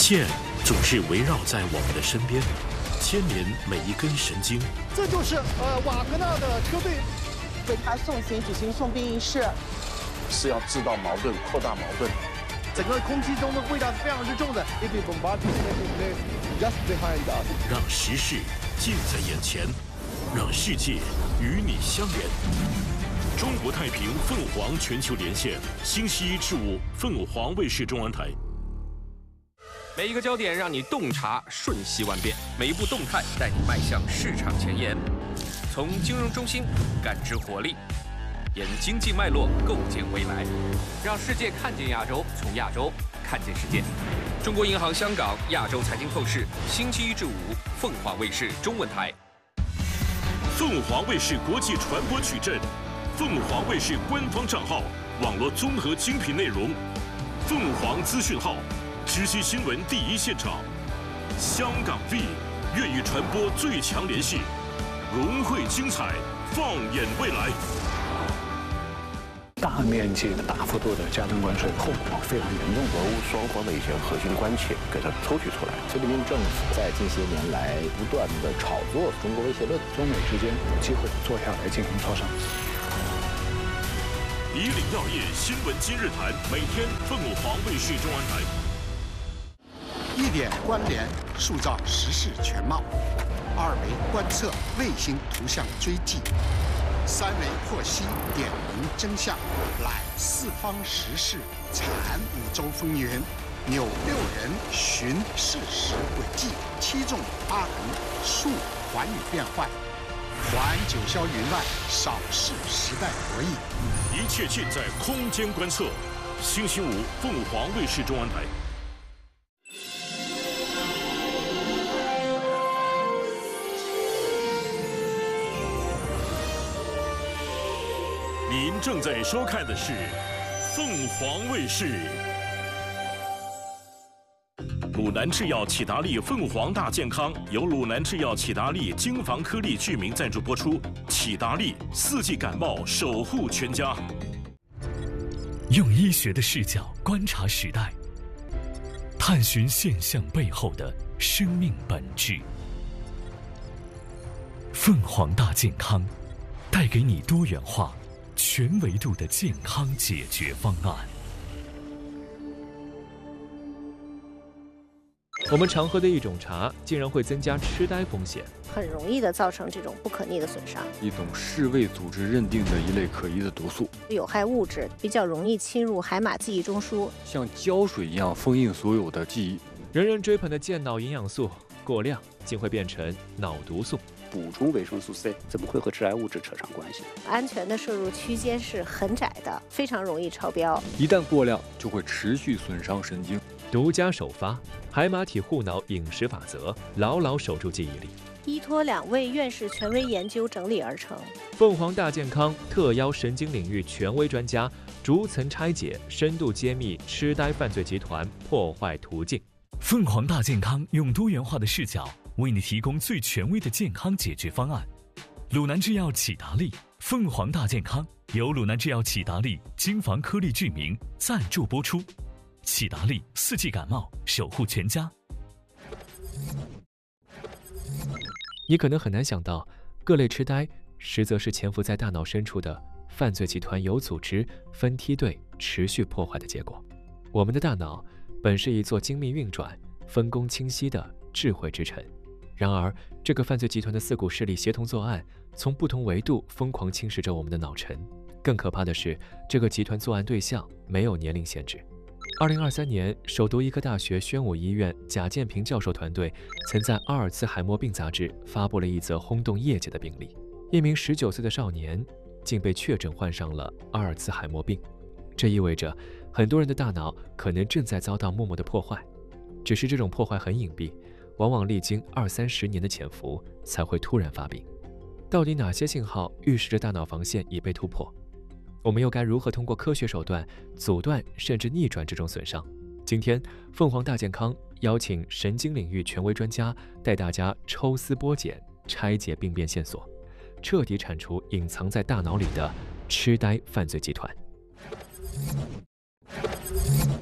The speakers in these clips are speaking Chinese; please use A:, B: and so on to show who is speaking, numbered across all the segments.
A: 线总是围绕在我们的身边，牵连每一根神经。
B: 这就是瓦格纳的车队
C: 为他送行举行送殡仪式，
D: 是要制造矛盾、扩大矛盾。
B: 整个空气中的味道是非常之重的。
A: 让时事近在眼前，让世界与你相连。中国太平凤凰全球连线，星期一至五，凤凰卫视中文台。
E: 每一个焦点让你洞察瞬息万变，每一步动态带你迈向市场前沿。从金融中心感知活力，沿经济脉络构建未来，让世界看见亚洲，从亚洲看见世界。中国银行香港亚洲财经透视，星期一至五，凤凰卫视中文台。
A: 凤凰卫视国际传播矩阵，凤凰卫视官方账号，网络综合精品内容，凤凰资讯号，直击新闻第一现场。香港 V 愿意传播最强联系，融汇精彩，放眼未来。
F: 大面积的、大幅度的加征关税，后果非常严重。
D: 俄乌双方的一些核心关切给它抽取出来。
G: 习近平政府在近些年来不断的炒作中国威胁论，
F: 中美之间有机会坐下来进行磋商。
A: 以岭药业新闻今日谈，每天凤凰卫视中文台。
B: 一点关联，塑造时事全貌；二维观测，卫星图像追迹；三维获悉，点明真相；揽四方时事，阐五洲风云；纽六人，寻事实轨迹；七纵八横，述寰宇变幻；环九霄云外，扫视时代博弈。
A: 一切尽在空间观测。星期五，凤凰卫视中文台。您正在收看的是凤凰卫视。鲁南制药启达利凤凰大健康由鲁南制药启达利京房颗粒聚明赞助播出。启达利四季感冒守护全家。
H: 用医学的视角观察时代，探寻现象背后的生命本质。凤凰大健康带给你多元化、全维度的健康解决方案。
I: 我们常喝的一种茶，竟然会增加痴呆风险，
J: 很容易的造成这种不可逆的损伤。
K: 一种世卫组织认定的一类可疑的毒素，
J: 有害物质比较容易侵入海马记忆中枢，
K: 像胶水一样封印所有的记忆。
I: 人人追捧的健脑营养素过量，竟会变成脑毒素。
G: 补充维生素 C 怎么会和致癌物质扯上关系？
J: 安全的摄入区间是很窄的，非常容易超标。
K: 一旦过量，就会持续损伤神经。
I: 独家首发海马体护脑饮食法则，牢牢守住记忆力。
J: 依托2位院士权威研究整理而成。
I: 凤凰大健康特邀神经领域权威专家，逐层拆解，深度揭秘痴呆犯罪集团破坏途径。
H: 凤凰大健康用多元化的视角为你提供最权威的健康解决方案。鲁南制药启达利凤凰大健康由鲁南制药启达利京房颗粒聚明赞助播出。启达利四季感冒守护全家。
I: 你可能很难想到，各类痴呆实则是潜伏在大脑深处的犯罪集团有组织、分梯队持续破坏的结果。我们的大脑本是一座精密运转、分工清晰的智慧之城，然而这个犯罪集团的4股势力协同作案，从不同维度疯狂侵蚀着我们的脑尘。更可怕的是，这个集团作案对象没有年龄限制。2023年，首都医科大学宣武医院贾建平教授团队曾在《阿尔茨海默病杂志》发布了一则轰动业界的病例：一名19岁的少年竟被确诊患上了阿尔茨海默病。这意味着很多人的大脑可能正在遭到默默的破坏，只是这种破坏很隐蔽，往往历经20-30年的潜伏才会突然发病。到底哪些信号预示着大脑防线已被突破？我们又该如何通过科学手段阻断甚至逆转这种损伤？今天，凤凰大健康邀请神经领域权威专家带大家抽丝剥茧，拆解病变线索，彻底铲除隐藏在大脑里的痴呆犯罪集团。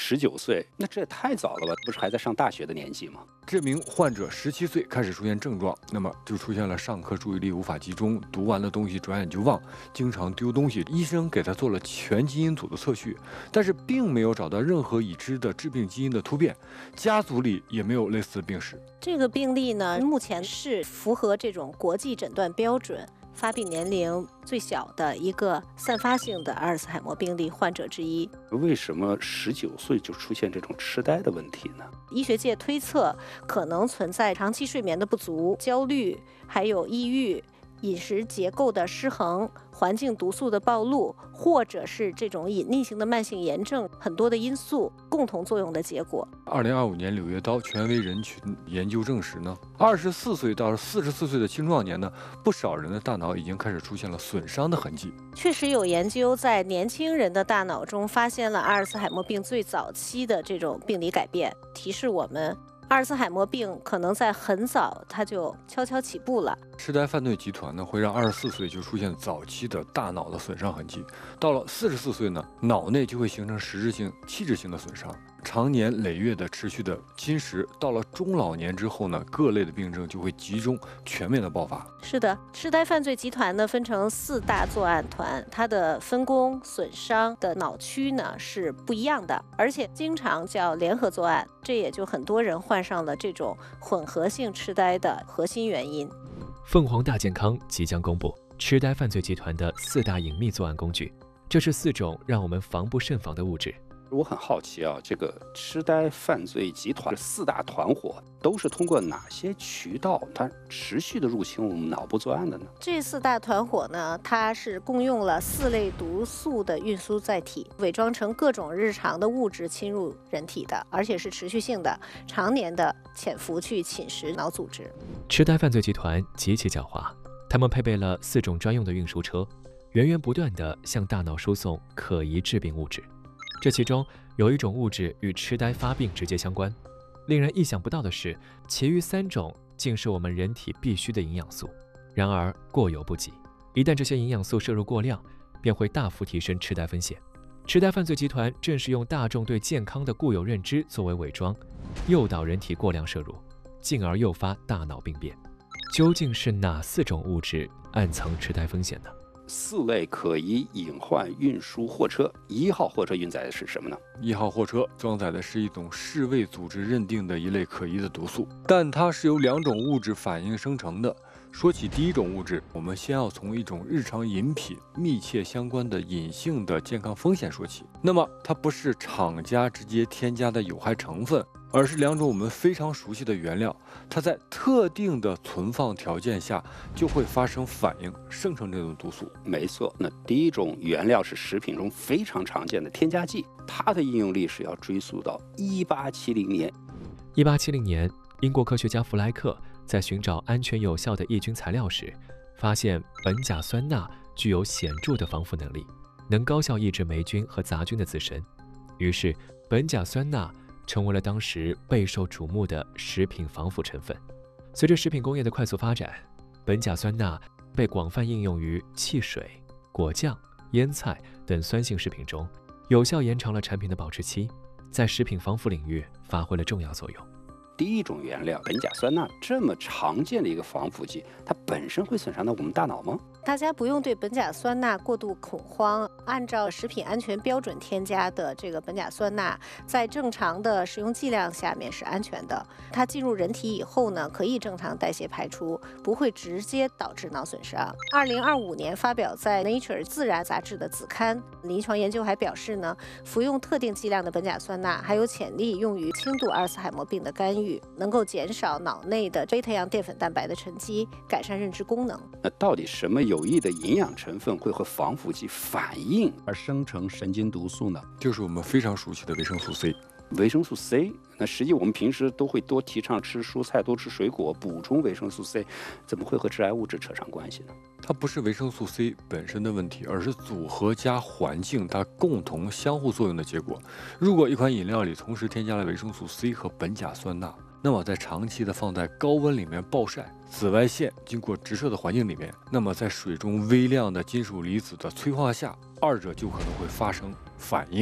D: 19岁，那这也太早了吧？不是还在上大学的年纪吗？
K: 这名患者17岁开始出现症状，那么就出现了上课注意力无法集中，读完了东西转眼就忘，经常丢东西。医生给他做了全基因组的测序，但是并没有找到任何已知的致病基因的突变，家族里也没有类似的病史。
J: 这个病例呢，目前是符合这种国际诊断标准，发病年龄最小的一个散发性的阿尔茨海默病例患者之一。
D: 为什么19岁就出现这种痴呆的问题呢？
J: 医学界推测可能存在长期睡眠的不足、焦虑，还有抑郁、饮食结构的失衡、环境毒素的暴露，或者是这种隐匿性的慢性炎症，很多的因素共同作用的结果。
K: 2025年柳叶刀权威人群研究证实呢，24岁到44岁的青壮年呢，不少人的大脑已经开始出现了损伤的痕迹。
J: 确实有研究在年轻人的大脑中发现了阿尔茨海默病最早期的这种病理改变，提示我们阿尔茨海默病可能在很早它就悄悄起步了。
K: 痴呆犯罪集团呢，会让24岁就出现早期的大脑的损伤痕迹，到了44岁呢，脑内就会形成实质性、器质性的损伤，常年累月的持续的侵蚀，到了中老年之后呢，各类的病症就会集中全面的爆发。
J: 是的，痴呆犯罪集团呢分成4大作案团，它的分工、损伤的脑区呢是不一样的，而且经常叫联合作案，这也就很多人患上了这种混合性痴呆的核心原因。
I: 凤凰大健康即将公布痴呆犯罪集团的4大隐秘作案工具，这是4种让我们防不胜防的物质。
D: 我很好奇啊，这个痴呆犯罪集团4大团伙都是通过哪些渠道，它持续的入侵我们脑部作案的呢？
J: 这4大团伙呢，它是共用了4类毒素的运输载体，伪装成各种日常的物质侵入人体的，而且是持续性的、常年的潜伏去侵蚀脑组织。
I: 痴呆犯罪集团极其狡猾，他们配备了4种专用的运输车，源源不断地向大脑输送可疑致病物质。这其中有一种物质与痴呆发病直接相关，令人意想不到的是，其余3种竟是我们人体必需的营养素。然而过犹不及，一旦这些营养素摄入过量，便会大幅提升痴呆风险。痴呆犯罪集团正是用大众对健康的固有认知作为伪装，诱导人体过量摄入，进而诱发大脑病变。究竟是哪4种物质暗藏痴呆风险呢
D: ？4类可疑隐患运输货车，1号货车运载的是什么呢
K: ？1号货车装载的是一种世卫组织认定的一类可疑的毒素，但它是由2种物质反应生成的。说起第一种物质，我们先要从一种日常饮品密切相关的隐性的健康风险说起。那么它不是厂家直接添加的有害成分，而是2种我们非常熟悉的原料，它在特定的存放条件下就会发生反应，生成这种毒素。
D: 没错，那第一种原料是食品中非常常见的添加剂，它的应用历史要追溯到1870年。
I: 1870年，英国科学家弗莱克在寻找安全有效的抑菌材料时，发现苯甲酸钠具有显著的防腐能力，能高效抑制霉菌和杂菌的滋生。于是，苯甲酸钠成为了当时备受瞩目的食品防腐成分。随着食品工业的快速发展，苯甲酸钠被广泛应用于汽水、果酱、腌菜等酸性食品中，有效延长了产品的保质期，在食品防腐领域发挥了重要作用。
D: 第一种原料苯甲酸钠这么常见的一个防腐剂，它本身会损伤到我们大脑吗？
J: 大家不用对苯甲酸钠过度恐慌，按照食品安全标准添加的这个苯甲酸钠，在正常的食用剂量下面是安全的。它进入人体以后呢，可以正常代谢排出，不会直接导致脑损伤。2025年发表在 Nature 自然杂志的子刊，临床研究还表示呢，服用特定剂量的苯甲酸钠还有潜力用于轻度阿尔茨海默病的干预，能够减少脑内的贝塔样淀粉蛋白的沉积，改善认知功能。
D: 那到底什么有益的营养成分会和防腐剂反应而生成神经毒素呢？
K: 就是我们非常熟悉的维生素 C。
D: 维生素 C， 那实际我们平时都会多提倡吃蔬菜、多吃水果，补充维生素 C， 怎么会和致癌物质扯上关系呢？
K: 它不是维生素 C 本身的问题，而是组合加环境它共同相互作用的结果。如果一款饮料里同时添加了维生素 C 和苯甲酸钠，那么在长期的放在高温里面暴晒，紫外线经过直射的环境里面，那么在水中微量的金属离子的催化下，2者就可能会发生反应。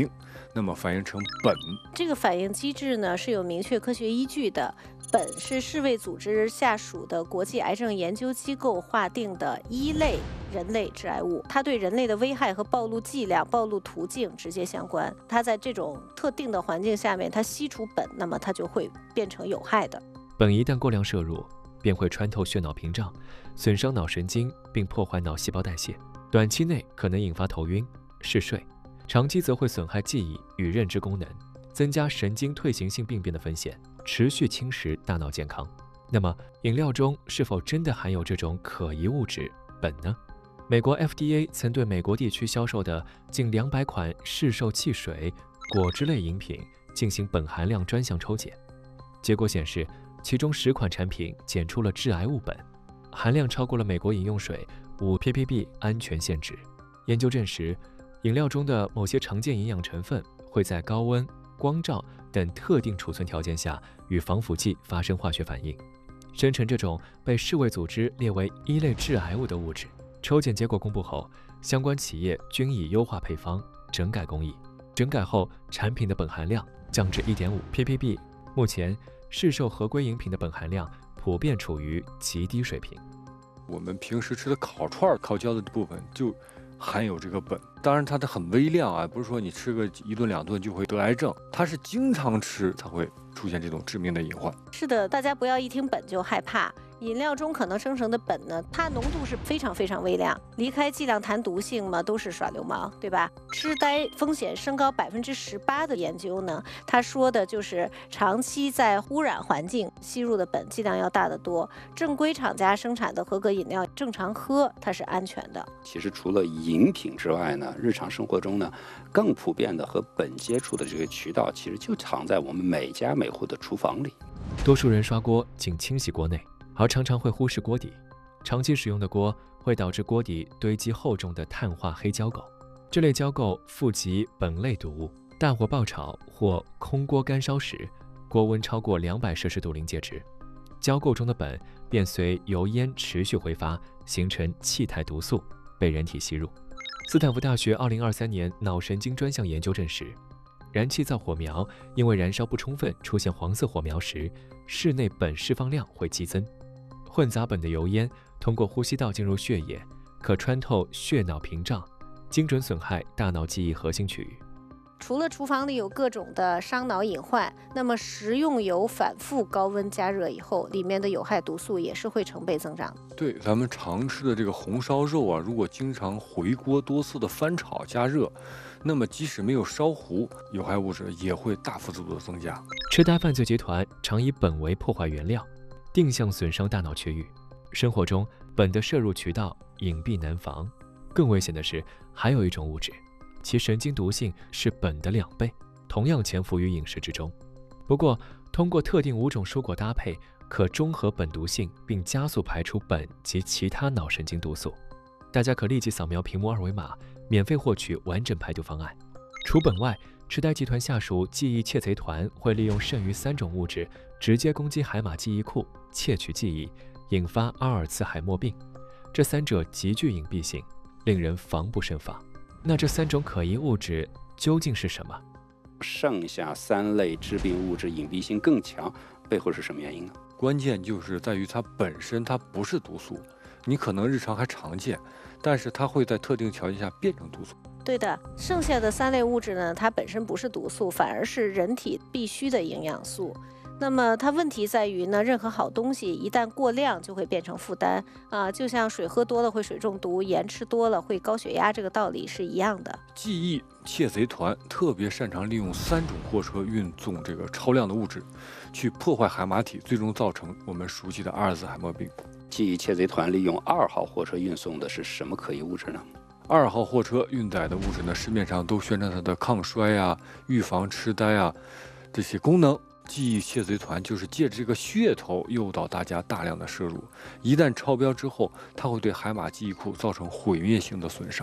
K: 那么反应成苯。
J: 这个反应机制呢是有明确科学依据的。苯是世卫组织下属的国际癌症研究机构划定的一类人类致癌物，它对人类的危害和暴露剂量、暴露途径直接相关。它在这种特定的环境下面，它吸除苯，那么它就会变成有害的。
I: 苯一旦过量摄入，便会穿透血脑屏障，损伤脑神经，并破坏脑细胞代谢。短期内可能引发头晕、嗜睡，长期则会损害记忆与认知功能，增加神经退行性病变的风险，持续侵蚀大脑健康。那么，饮料中是否真的含有这种可疑物质苯呢？美国 FDA 曾对美国地区销售的近200款市售汽水、果汁类饮品进行苯含量专项抽检，结果显示，其中10款产品检出了致癌物苯，含量超过了美国饮用水5 ppb 安全限值。研究证实，饮料中的某些常见营养成分会在高温、光照等特定储存条件下与防腐剂发生化学反应，生成这种被世卫组织列为一类致癌物的物质。抽检结果公布后，相关企业均已优化配方，整改工艺。整改后，产品的苯含量降至1.5 ppb。目前，市售合规饮品的苯含量普遍处于极低水平。
K: 我们平时吃的烤串、烤焦的部分就含有这个苯，当然它的很微量啊，不是说你吃个1顿2顿就会得癌症，它是经常吃才会出现这种致命的隐患。
J: 是的，大家不要一听苯就害怕。饮料中可能生成的苯呢，它浓度是非常非常微量，离开剂量谈毒性嘛，都是耍流氓，对吧？痴呆风险升高18%的研究呢，他说的就是长期在污染环境吸入的苯剂量要大得多。正规厂家生产的合格饮料正常喝，它是安全的。
D: 其实除了饮品之外呢，日常生活中呢，更普遍的和苯接触的这个渠道，其实就藏在我们每家每户的厨房里。
I: 多数人刷锅仅清洗锅内，而常常会忽视锅底。长期使用的锅会导致锅底堆积厚重的碳化黑胶垢，这类胶垢富集苯类毒物。大火爆炒或空锅干烧时，锅温超过200摄氏度临界值，胶垢中的苯便随油烟持续挥发，形成气态毒素，被人体吸入。斯坦福大学2023年脑神经专项研究证实，燃气灶火苗因为燃烧不充分出现黄色火苗时，室内苯释放量会激增。混杂苯的油烟通过呼吸道进入血液，可穿透血脑屏障，精准损害大脑记忆核心区域。
J: 除了厨房里有各种的伤脑隐患，那么食用油反复高温加热以后，里面的有害毒素也是会成倍增长。
K: 对，咱们常吃的这个红烧肉啊，如果经常回锅多次的翻炒加热，那么即使没有烧糊，有害物质也会大幅度的增加。
I: 痴呆犯罪集团常以苯为破坏原料，定向损伤大脑区域。生活中，苯的摄入渠道隐蔽难防。更危险的是，还有一种物质，其神经毒性是苯的2倍，同样潜伏于饮食之中。不过，通过特定5种蔬果搭配，可中和苯毒性，并加速排出苯及其他脑神经毒素。大家可立即扫描屏幕2维码，免费获取完整排毒方案。除苯外，痴呆集团下属记忆窃贼团会利用剩余3种物质，直接攻击海马记忆库，窃取记忆，引发阿尔茨海默病。这3者极具隐蔽性，令人防不胜防。那这3种可疑物质究竟是什么？
D: 剩下3类致病物质隐蔽性更强，背后是什么原因呢？
K: 关键就是在于它本身它不是毒素，你可能日常还常见，但是它会在特定条件下变成毒素。
J: 对的，剩下的3类物质呢，它本身不是毒素，反而是人体必需的营养素。那么它问题在于呢，任何好东西一旦过量就会变成负担啊，就像水喝多了会水中毒，盐吃多了会高血压，这个道理是一样的。
K: 记忆窃贼团特别擅长利用3种货车运送这个超量的物质，去破坏海马体，最终造成我们熟悉的阿尔兹海默病。
D: 记忆窃贼团利用2号货车运送的是什么可疑物质呢
K: ？2号货车运载的物质呢，市面上都宣称它的抗衰啊、预防痴呆啊这些功能。记忆窃贼团就是借着这个噱头诱导大家大量的摄入，一旦超标之后，它会对海马记忆库造成毁灭性的损伤。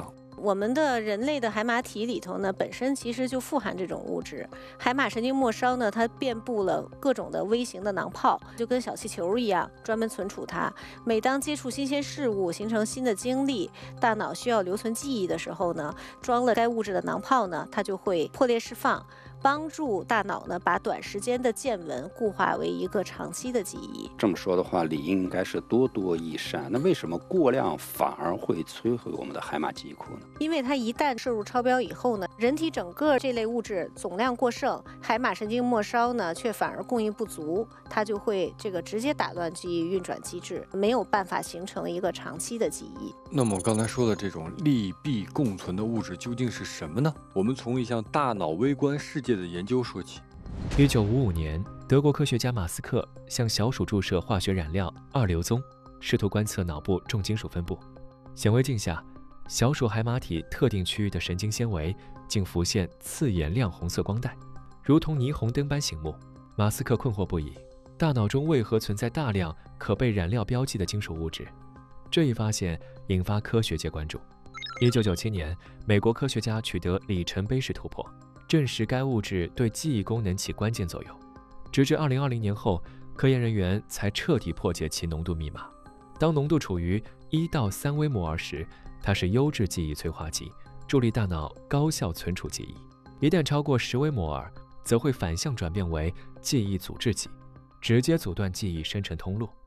J: 我们的人类的海马体里头呢，本身其实就富含这种物质。海马神经末梢呢，它遍布了各种的微型的囊泡，就跟小气球一样，专门存储它。每当接触新鲜事物，形成新的经历，大脑需要留存记忆的时候呢，装了该物质的囊泡呢，它就会破裂释放，帮助大脑呢把短时间的见闻固化为一个长期的记忆。
D: 这么说的话，理应该是多多益善。那为什么过量反而会摧毁我们的海马记忆库呢？
J: 因为它一旦摄入超标以后呢，人体整个这类物质总量过剩，海马神经末梢呢却反而供应不足，它就会直接打乱记忆运转机制，没有办法形成一个长期的记忆。
K: 那么刚才说的这种利弊共存的物质究竟是什么呢？我们从一项大脑微观世界的研究说起。
I: 1955年，德国科学家马斯克向小鼠注射化学染料二硫宗，试图观测脑部重金属分布。显微镜下，小鼠海马体特定区域的神经纤维竟浮现刺眼亮红色光带，如同霓虹灯般醒目。马斯克困惑不已，大脑中为何存在大量可被染料标记的金属物质？这一发现引发科学界关注。1997年，美国科学家取得里程碑式突破，证实该物质对记忆功能起关键作用。直至2020年后，科研人员才彻底破解其浓度密码。当浓度处于1到3微摩尔时，它是优质记忆催化剂，助力大脑高效存储记忆；一旦超过10微摩尔，则会反向转变为记忆阻滞剂，直接阻断记忆生成通路。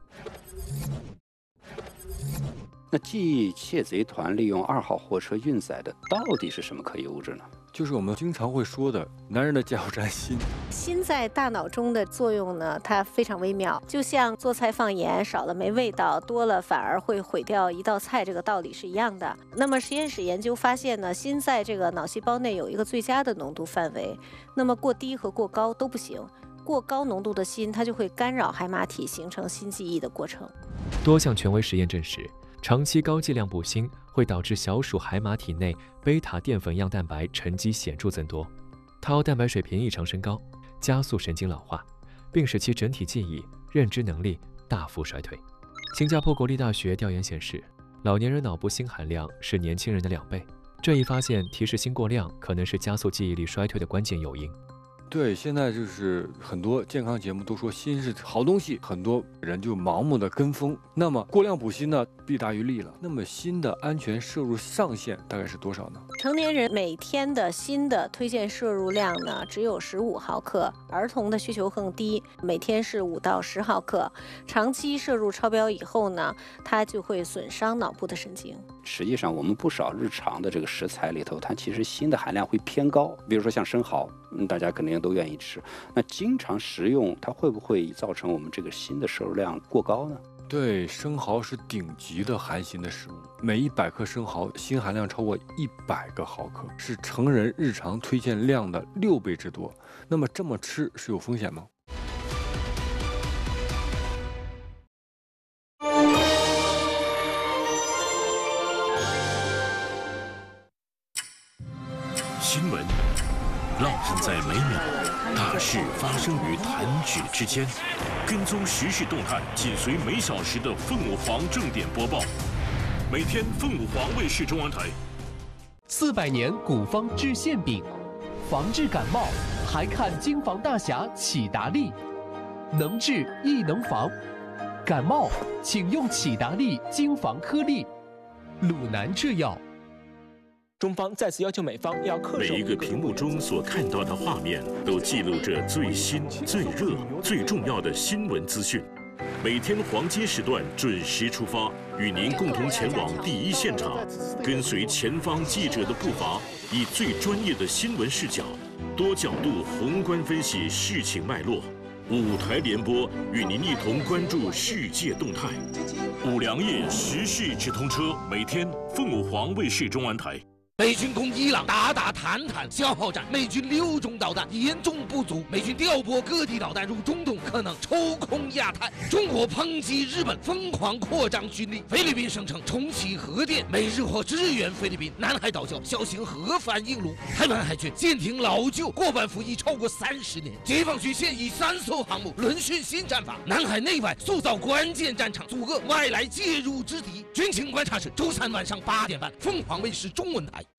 D: 那记忆窃贼团利用2号货车运载的到底是什么可疑物质呢？
K: 就是我们经常会说的男人的加油站锌。
J: 锌在大脑中的作用呢，它非常微妙，就像做菜放盐，少了没味道，多了反而会毁掉一道菜，这个道理是一样的。那么实验室研究发现呢，锌在这个脑细胞内有一个最佳的浓度范围，那么过低和过高都不行。过高浓度的锌，它就会干扰海马体形成新记忆的过程。
I: 多项权威实验证实，长期高剂量补锌会导致小鼠海马体内贝塔淀粉样蛋白沉积显著增多，tau蛋白水平异常升高，加速神经老化，并使其整体记忆、认知能力大幅衰退。新加坡国立大学调研显示，老年人脑部锌含量是年轻人的2倍。这一发现提示锌过量可能是加速记忆力衰退的关键诱因。
K: 对，现在就是很多健康节目都说锌是好东西，很多人就盲目的跟风。那么过量补锌呢，弊大于利了。那么锌的安全摄入上限大概是多少呢？
J: 成年人每天的锌的推荐摄入量呢，只有15毫克，儿童的需求更低，每天是5到10毫克。长期摄入超标以后呢，它就会损伤脑部的神经。
D: 实际上，我们不少日常的这个食材里头，它其实锌的含量会偏高。比如说像生蚝，大家肯定都愿意吃。那经常食用，它会不会造成我们这个锌的摄入量过高呢？
K: 对，生蚝是顶级的含锌的食物，每100克生蚝锌含量超过100个毫克，是成人日常推荐量的6倍之多。那么这么吃是有风险吗？
A: 新闻浪漫在每秒，大事发生于弹指之间。跟踪时事动态，紧随每小时的凤凰正点播报。每天凤凰卫视中文台。
L: 400年古方治馅饼，防治感冒还看京防大侠启达利，能治亦能防。感冒请用启达利京防颗粒，鲁南制药。
M: 中方再次要求美方要恪守。
A: 每一个屏幕中所看到的画面，都记录着最新、最热、最重要的新闻资讯。每天黄金时段准时出发，与您共同前往第一现场，跟随前方记者的步伐，以最专业的新闻视角，多角度宏观分析事情脉络。5台联播，与您一同关注世界动态。5粮液时事直通车，每天凤凰卫视中文台。
N: 美军攻伊朗，打坦坦消耗战。美军6种导弹严重不足，美军调拨各地导弹入中东，可能抽空亚太。中国抨击日本疯狂扩张军力，菲律宾声称重启核电，美日或支援菲律宾。南海岛礁小型核反应炉，台湾海军舰艇老旧，过半服役超过30年。解放军现役3艘航母轮训新战法，南海内外塑造关键战场，阻遏外来介入之敌。军情观察室周3晚上8点半，凤凰卫视中文台。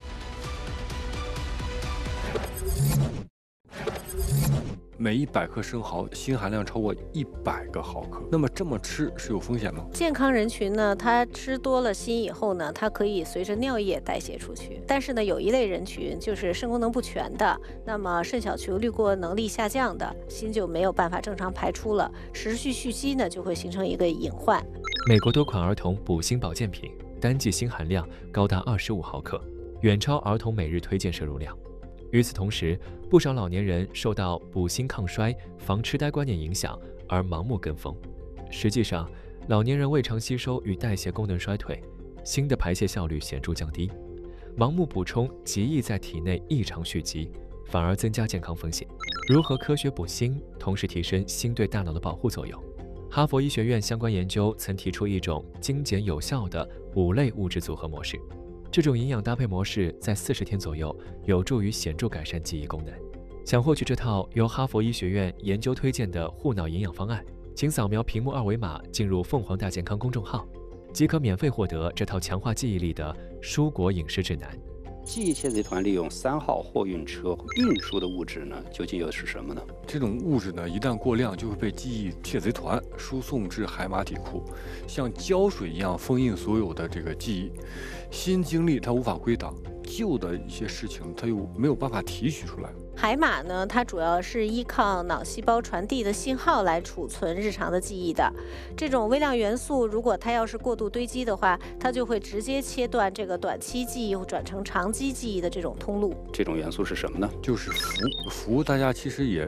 K: 每100克生蚝锌含量超过100个毫克。那么这么吃是有风险吗？
J: 健康人群呢，他吃多了锌以后呢，它可以随着尿液代谢出去。但是呢，有一类人群就是肾功能不全的，那么肾小球滤过能力下降的，锌就没有办法正常排出了，持续蓄积呢，就会形成一个隐患。
I: 美国多款儿童补锌保健品单剂锌含量高达25毫克，远超儿童每日推荐摄入量。与此同时，不少老年人受到补锌抗衰、防痴呆观念影响而盲目跟风。实际上，老年人胃肠吸收与代谢功能衰退，锌的排泄效率显著降低。盲目补充极易在体内异常蓄积，反而增加健康风险。如何科学补锌，同时提升锌对大脑的保护作用？哈佛医学院相关研究曾提出一种精简有效的5类物质组合模式。这种营养搭配模式在40天左右有助于显著改善记忆功能。想获取这套由哈佛医学院研究推荐的护脑营养方案，请扫描屏幕2维码进入凤凰大健康公众号，即可免费获得这套强化记忆力的蔬果饮食指南。
D: 记忆窃贼团利用3号货运车运输的物质呢，究竟又是什么呢？
K: 这种物质呢，一旦过量，就会被记忆窃贼团输送至海马体库，像胶水一样封印所有的这个记忆。新经历它无法归档，旧的一些事情它又没有办法提取出来。
J: 海马呢，它主要是依靠脑细胞传递的信号来储存日常的记忆的。这种微量元素，如果它要是过度堆积的话，它就会直接切断这个短期记忆转成长期记忆的这种通路。
D: 这种元素是什么呢？
K: 就是氟。大家其实也